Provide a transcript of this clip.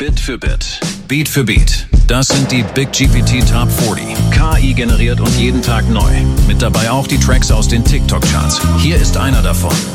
Bit für Bit. Beat für Beat. Das sind die Big GPT Top 40. KI generiert und jeden Tag neu. Mit dabei auch die Tracks aus den TikTok-Charts. Hier ist einer davon.